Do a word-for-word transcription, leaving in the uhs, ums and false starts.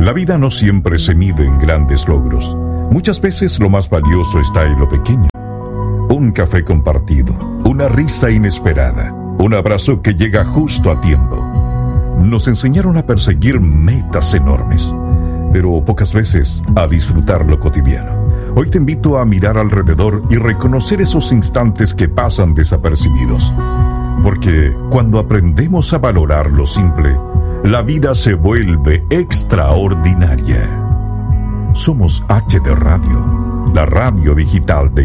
La vida no siempre se mide en grandes logros. Muchas veces lo más valioso está en lo pequeño. Un café compartido, una risa inesperada, un abrazo que llega justo a tiempo. Nos enseñaron a perseguir metas enormes, pero pocas veces a disfrutar lo cotidiano. Hoy te invito a mirar alrededor y reconocer esos instantes que pasan desapercibidos. Porque cuando aprendemos a valorar lo simple, la vida se vuelve extraordinaria. Somos H D Radio, la radio digital de